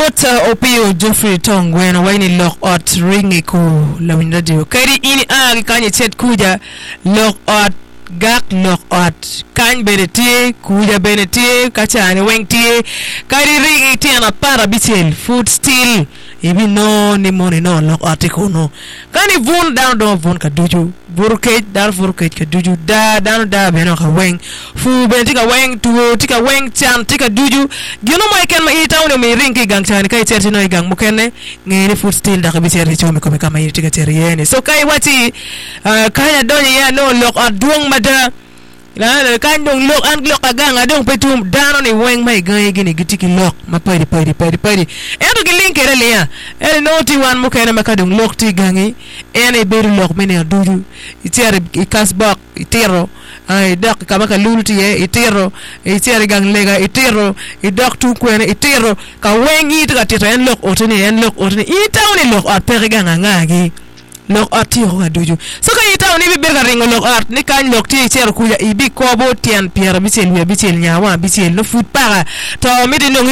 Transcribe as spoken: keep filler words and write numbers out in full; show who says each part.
Speaker 1: bota opio Geoffrey Tongwen waini lock out ringi ku lawin radio kari ini a kanye chet kuja lock out gak lock out kan beneti kuja beneti kachani wengti kari ringi tiana para bitel food still ibi no ni money no lock out ikono kani vun down do vun ka duju burke dar burke ka duju da down da beno ka weng fu beneti ka weng tu tika weng chan tika duju gino mai ken ma ita uno mi ringi gang chan kai cherti no gang mukene ngeni food still da ka bitel chome ko kama tika cherti yene so kai wati kaya donye ya no lock out duong mada la kan dong lock an lock agang adong petum dano ni weng mai gay gini gitiki lock ma pari pari pari pari eto ki link era lia e noti wan mo kena makadong lock ti gangi ene beru lock mene duju itiare ikasbak itero ay dak kamaka lulti e itero itiare gang lega itero idok tu kwene itero ka wengi to ka tito en lock otini en lock otini itawni lock at pere ganga ngagi lock art yo ga dojo so ka ita oni be ga ringo lock art ni kan lock ti cher kuya ibi ko bo tian pierre bitel wi bitel nyawa bitel no foot para to mi de